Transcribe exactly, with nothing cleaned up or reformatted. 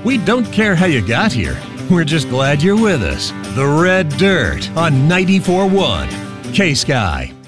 We don't care how you got here. We're just glad you're with us. The Red Dirt on ninety-four point one K-Sky.